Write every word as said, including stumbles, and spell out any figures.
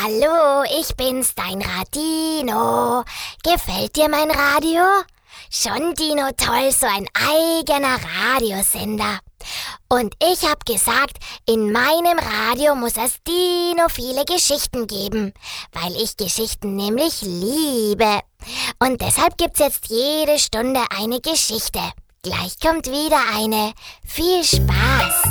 Hallo, ich bin's, dein Radino. Gefällt dir mein Radio? Schon, Dino, toll, so ein eigener Radiosender. Und ich hab gesagt, in meinem Radio muss es Dino viele Geschichten geben, weil ich Geschichten nämlich liebe. Und deshalb gibt's jetzt jede Stunde eine Geschichte. Gleich kommt wieder eine. Viel Spaß!